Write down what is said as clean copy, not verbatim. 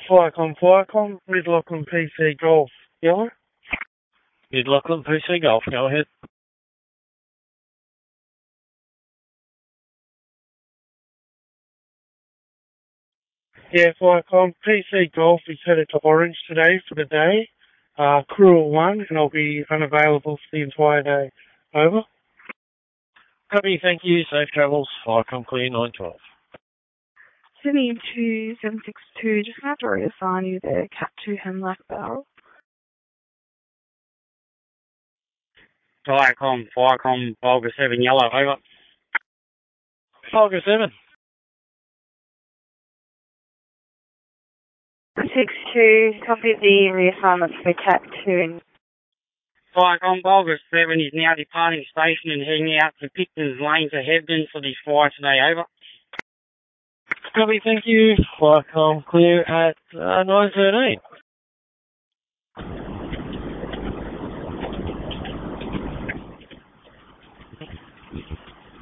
Viacom, Mid-Lachlan PC Golf. Yellow? Mid-Lachlan PC Golf, go ahead. Yeah, Viacom, PC Golf is headed to Orange today for the day. Crew of 1, and I'll be unavailable for the entire day. Over. Copy, thank you. Safe travels. Viacom clear 912. Sydney 2762, just going to have to reassign you there, Cat 2 Hemlock Barrel. Viacom, Bulga 7 Yellow, over. Bulga 7. 62, copy the reassignments for Cat 2. Viacom, Bulga 7 is now departing station and heading out to Picton's Lane to Hebden for this flight today, over. Copy, thank you. Viacom clear at 913.